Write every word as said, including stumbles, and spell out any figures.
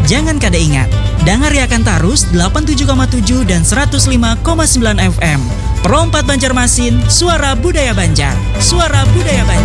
Jangan kada ingat, dengar akan Tarus delapan puluh tujuh koma tujuh dan seratus lima koma sembilan F M. Pro empat Banjarmasin, suara budaya Banjar. Suara budaya Banjar.